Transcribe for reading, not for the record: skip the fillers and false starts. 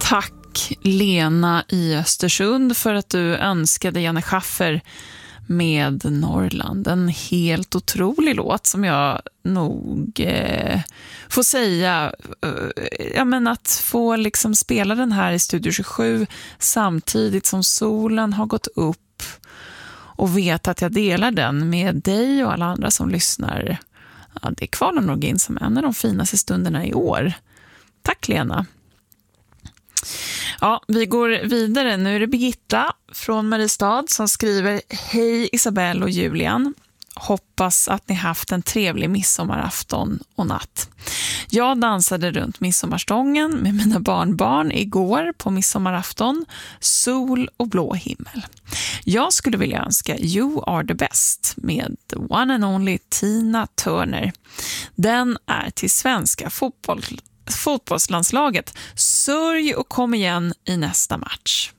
Tack Lena i Östersund för att du önskade Janne Schaffer med Norrland. En helt otrolig låt som jag nog får säga. Att få liksom spela den här i Studio 27 samtidigt som solen har gått upp och vet att jag delar den med dig och alla andra som lyssnar. Ja, det kvalar nog in som en av de finaste stunderna i år. Tack Lena. Ja, vi går vidare. Nu är det Birgitta från Mariestad som skriver: Hej Isabelle och Julian. Hoppas att ni haft en trevlig midsommarafton och natt. Jag dansade runt midsommarstången med mina barnbarn igår på midsommarafton. Sol och blå himmel. Jag skulle vilja önska You Are The Best med the one and only Tina Turner. Den är till svenska fotbollslandslaget. Sörj och kom igen i nästa match.